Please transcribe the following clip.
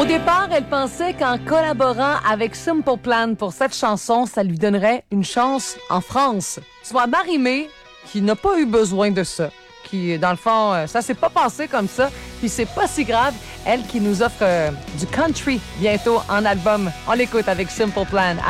départ, elle pensait qu'en collaborant avec Simple Plan pour cette chanson, ça lui donnerait une chance en France. Soit Marie-Mé, qui n'a pas eu besoin de ça. Qui, dans le fond, ça s'est pas passé comme ça. Puis c'est pas si grave. Elle qui nous offre du country bientôt en album. On l'écoute avec Simple Plan.